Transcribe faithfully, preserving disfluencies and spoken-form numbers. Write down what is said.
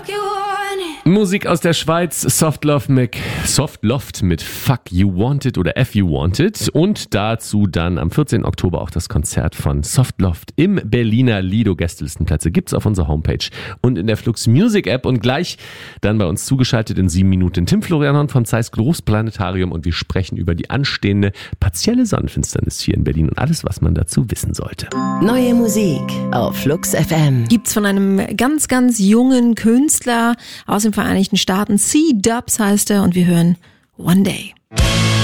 Musik aus der Schweiz, Soft Love mit, Soft Loft mit Fuck You Want It oder F You Want It und dazu dann am vierzehnten Oktober auch das Konzert von Soft Loft im Berliner Lido. Gästelistenplätze gibt's auf unserer Homepage und in der Flux Music App und gleich dann bei uns zugeschaltet in sieben Minuten Tim Florian vom Zeiss Großplanetarium und wir sprechen über die anstehende partielle Sonnenfinsternis hier in Berlin und alles, was man dazu wissen sollte. Neue Musik auf Flux F M. Gibt's von einem ganz, ganz jungen Künstler aus den Vereinigten Staaten. C-Dubs heißt er und wir hören One Day.